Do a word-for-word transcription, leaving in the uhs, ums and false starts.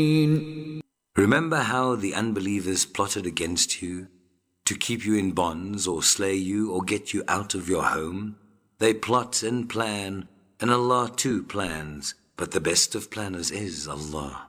Remember how the unbelievers plotted against you to keep you in bonds or slay you or get you out of your home? They plot and plan, and Allah too plans, but the best of planners is Allah.